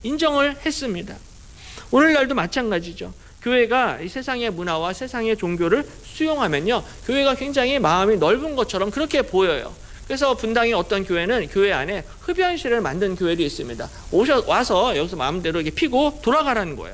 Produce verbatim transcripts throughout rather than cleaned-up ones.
인정을 했습니다. 오늘날도 마찬가지죠. 교회가 이 세상의 문화와 세상의 종교를 수용하면요, 교회가 굉장히 마음이 넓은 것처럼 그렇게 보여요. 그래서 분당의 어떤 교회는 교회 안에 흡연실을 만든 교회도 있습니다. 오셔 와서 여기서 마음대로 이렇게 피고 돌아가라는 거예요.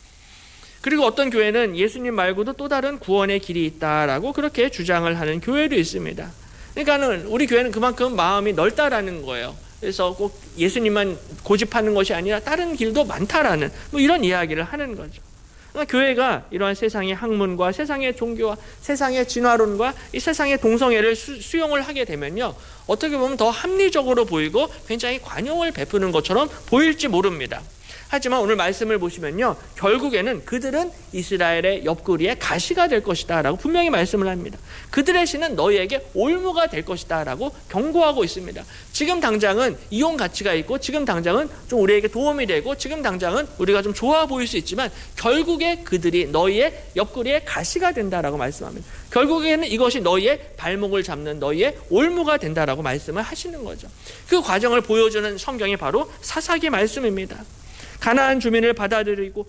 그리고 어떤 교회는 예수님 말고도 또 다른 구원의 길이 있다라고 그렇게 주장을 하는 교회도 있습니다. 그러니까는 우리 교회는 그만큼 마음이 넓다라는 거예요. 그래서 꼭 예수님만 고집하는 것이 아니라 다른 길도 많다라는 뭐 이런 이야기를 하는 거죠. 그러니까 교회가 이러한 세상의 학문과 세상의 종교와 세상의 진화론과 이 세상의 동성애를 수, 수용을 하게 되면요, 어떻게 보면 더 합리적으로 보이고 굉장히 관용을 베푸는 것처럼 보일지 모릅니다. 하지만 오늘 말씀을 보시면요, 결국에는 그들은 이스라엘의 옆구리에 가시가 될 것이다 라고 분명히 말씀을 합니다. 그들의 신은 너희에게 올무가 될 것이다 라고 경고하고 있습니다. 지금 당장은 이용 가치가 있고 지금 당장은 좀 우리에게 도움이 되고 지금 당장은 우리가 좀 좋아 보일 수 있지만 결국에 그들이 너희의 옆구리에 가시가 된다라고 말씀합니다. 결국에는 이것이 너희의 발목을 잡는 너희의 올무가 된다라고 말씀을 하시는 거죠. 그 과정을 보여주는 성경이 바로 사사기 말씀입니다. 가나안 주민을 받아들이고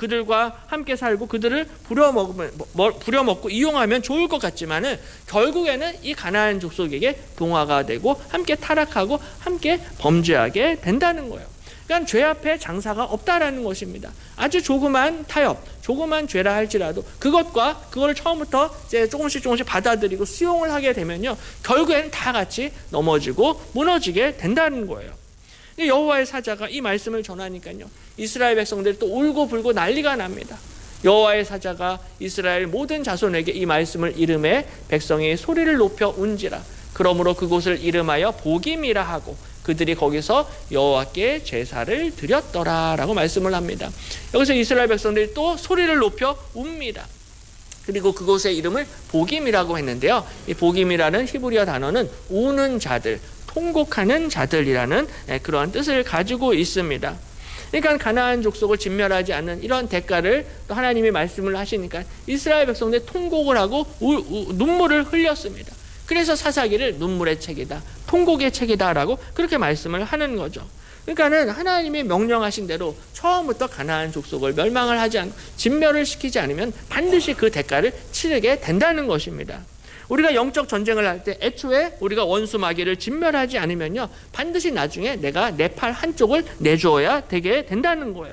그들과 함께 살고 그들을 부려먹으면, 부려먹고 이용하면 좋을 것 같지만은 결국에는 이 가나안 족속에게 동화가 되고 함께 타락하고 함께 범죄하게 된다는 거예요. 그러니까 죄 앞에 장사가 없다라는 것입니다. 아주 조그만 타협, 조그만 죄라 할지라도 그것과 그걸 처음부터 이제 조금씩 조금씩 받아들이고 수용을 하게 되면요, 결국에는 다 같이 넘어지고 무너지게 된다는 거예요. 여호와의 사자가 이 말씀을 전하니까요, 이스라엘 백성들이 또 울고 불고 난리가 납니다. 여호와의 사자가 이스라엘 모든 자손에게 이 말씀을 이름해 백성이 소리를 높여 운지라. 그러므로 그곳을 이름하여 보김이라 하고 그들이 거기서 여호와께 제사를 드렸더라 라고 말씀을 합니다. 여기서 이스라엘 백성들이 또 소리를 높여 웁니다. 그리고 그곳의 이름을 보김이라고 했는데요, 이 보김이라는 히브리어 단어는 우는 자들, 통곡하는 자들이라는 그러한 뜻을 가지고 있습니다. 그러니까 가나안 족속을 진멸하지 않는 이런 대가를 또 하나님이 말씀을 하시니까 이스라엘 백성들이 통곡을 하고 우, 우, 눈물을 흘렸습니다. 그래서 사사기를 눈물의 책이다, 통곡의 책이다 라고 그렇게 말씀을 하는 거죠. 그러니까는 하나님이 명령하신 대로 처음부터 가나안 족속을 멸망을 하지 않고 진멸을 시키지 않으면 반드시 그 대가를 치르게 된다는 것입니다. 우리가 영적 전쟁을 할 때 애초에 우리가 원수 마귀를 진멸하지 않으면요, 반드시 나중에 내가 내 팔 한쪽을 내주어야 되게 된다는 거예요.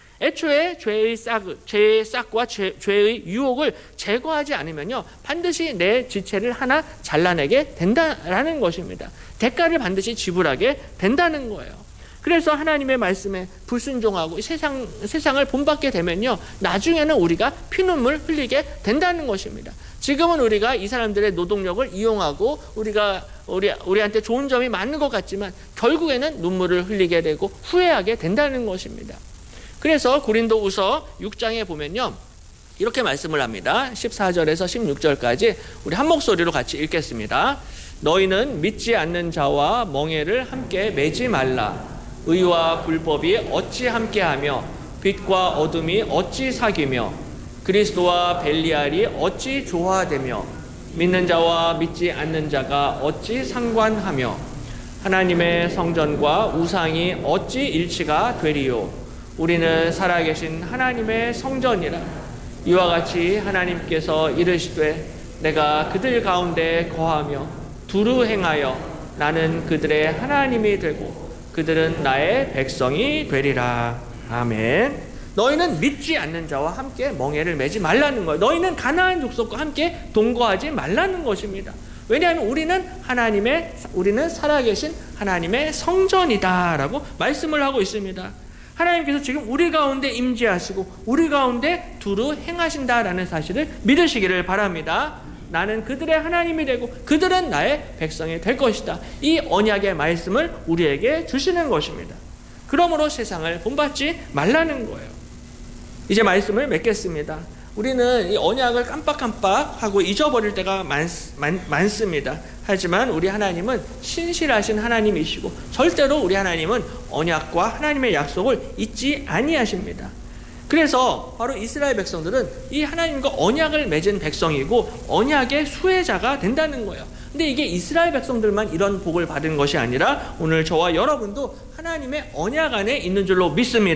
애초에 죄의 싹, 죄의 싹과 죄, 죄의 유혹을 제거하지 않으면요, 반드시 내 지체를 하나 잘라내게 된다라는 것입니다. 대가를 반드시 지불하게 된다는 거예요. 그래서 하나님의 말씀에 불순종하고 세상, 세상을 본받게 되면요, 나중에는 우리가 피눈물 흘리게 된다는 것입니다. 지금은 우리가 이 사람들의 노동력을 이용하고 우리가 우리, 우리한테 좋은 점이 많은 것 같지만 결국에는 눈물을 흘리게 되고 후회하게 된다는 것입니다. 그래서 고린도후서 육 장에 보면요, 이렇게 말씀을 합니다. 십사 절에서 십육 절까지 우리 한 목소리로 같이 읽겠습니다. 너희는 믿지 않는 자와 멍에를 함께 매지 말라. 의와 불법이 어찌 함께하며 빛과 어둠이 어찌 사귀며 그리스도와 벨리알이 어찌 조화되며 믿는 자와 믿지 않는 자가 어찌 상관하며 하나님의 성전과 우상이 어찌 일치가 되리요. 우리는 살아계신 하나님의 성전이라. 이와 같이 하나님께서 이르시되 내가 그들 가운데 거하며 두루 행하여 나는 그들의 하나님이 되고 그들은 나의 백성이 되리라. 아멘. 너희는 믿지 않는 자와 함께 멍에를 매지 말라는 거예요. 너희는 가나안 족속과 함께 동거하지 말라는 것입니다. 왜냐하면 우리는 하나님의, 우리는 살아계신 하나님의 성전이다라고 말씀을 하고 있습니다. 하나님께서 지금 우리 가운데 임재하시고 우리 가운데 두루 행하신다라는 사실을 믿으시기를 바랍니다. 나는 그들의 하나님이 되고 그들은 나의 백성이 될 것이다. 이 언약의 말씀을 우리에게 주시는 것입니다. 그러므로 세상을 본받지 말라는 거예요. 이제 말씀을 맺겠습니다. 우리는 이 언약을 깜빡깜빡하고 잊어버릴 때가 많, 많, 많습니다. 하지만 우리 하나님은 신실하신 하나님이시고 절대로 우리 하나님은 언약과 하나님의 약속을 잊지 아니하십니다. 그래서 바로 이스라엘 백성들은 이 하나님과 언약을 맺은 백성이고 언약의 수혜자가 된다는 거예요. 근데 이게 이스라엘 백성들만 이런 복을 받은 것이 아니라 오늘 저와 여러분도 하나님의 언약 안에 있는 줄로 믿습니다.